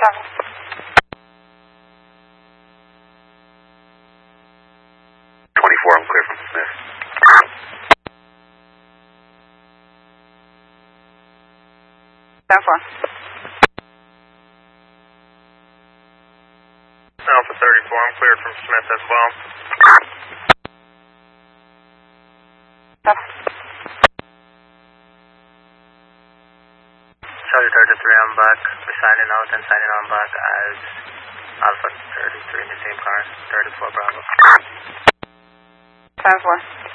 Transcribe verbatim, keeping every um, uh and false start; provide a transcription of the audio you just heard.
twenty-four, I'm clear from Smith. ten four. Alpha thirty-four, I'm cleared from Smith as well. Charlie thirty-three, I'm back. We're signing out and signing on back as Alpha thirty-three in the same car, thirty-four Bravo. ten four.